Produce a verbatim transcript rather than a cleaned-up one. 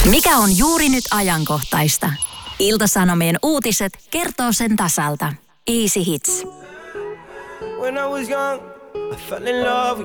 Mikä on juuri nyt ajankohtaista? Ilta-Sanomien uutiset kertoo sen tasalta. Easy Hits. When I was young, I fell in love